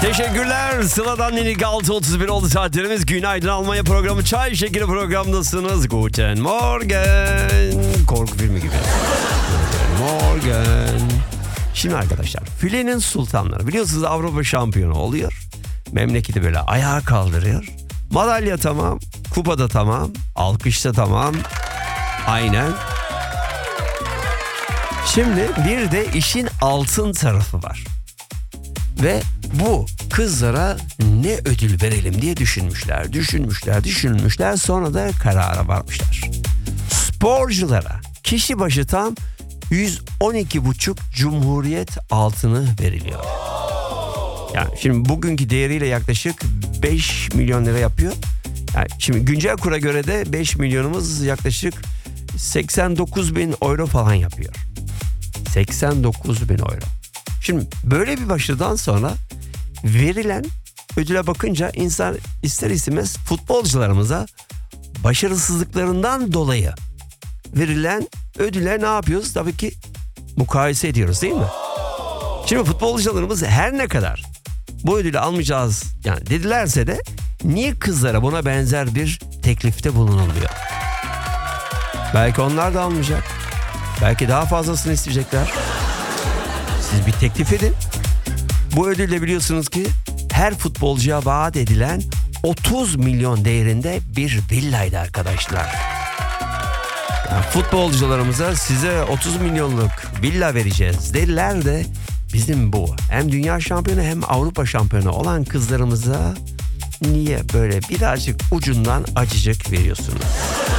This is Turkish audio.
Teşekkürler. Sıla'dan Ninik 6.31 oldu saatlerimiz. Günaydın Almanya programı. Çay şekeri programdasınız. Guten Morgen. Korku filmi gibi. Guten Morgen. Şimdi arkadaşlar, filenin sultanları biliyorsunuz Avrupa şampiyonu oluyor. Memleketi böyle ayağa kaldırıyor. Madalya tamam, kupada tamam, alkışta tamam. Aynen. Şimdi bir de işin altın tarafı var. Ve bu kızlara ne ödül verelim diye düşünmüşler. Sonra da karara varmışlar. Sporculara kişi başı tam 112,5 Cumhuriyet altını veriliyor. Yani şimdi bugünkü değeriyle yaklaşık 5 milyon lira yapıyor. Yani şimdi güncel kura göre de 5 milyonumuz yaklaşık 89 bin euro falan yapıyor. 89 bin euro. Şimdi böyle bir başarıdan sonra verilen ödüle bakınca insan ister istemez futbolcularımıza başarısızlıklarından dolayı verilen ödüle ne yapıyoruz? Tabii ki mukayese ediyoruz değil mi? Şimdi futbolcularımız her ne kadar bu ödülü almayacağız yani dedilerse de niye kızlara buna benzer bir teklifte bulunuluyor? Belki onlar da almayacak. Belki daha fazlasını isteyecekler. Siz bir teklif edin. Bu ödülle biliyorsunuz ki her futbolcuya vaat edilen 30 milyon değerinde bir villaydı arkadaşlar. Yani futbolcularımıza size 30 milyonluk villa vereceğiz dediler de bizim bu hem dünya şampiyonu hem Avrupa şampiyonu olan kızlarımıza niye böyle birazcık ucundan acıcık veriyorsunuz?